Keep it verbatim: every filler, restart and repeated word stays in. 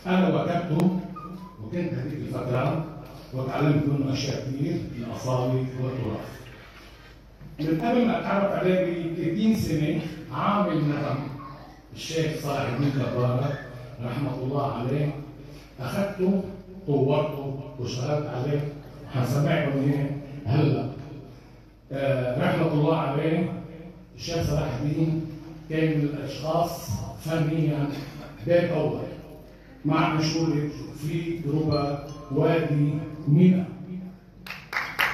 انا واجهته وكنت هذيك الفتره وتعلمت منه اشياء كثير في الاصاله والتراث. من قبل ما اتعرف عليه ب ثلاثين سنه عامل نغم الشيخ صالح الدين كبارة رحمه الله عليه، اخذته طورته واشتغلت عليه وحنسمعكم اياه هلا. آه رحمه الله عليه الشيخ صلاح الدين كان من الاشخاص فنيا باب اول مع مشهوره في ربا وادي منى.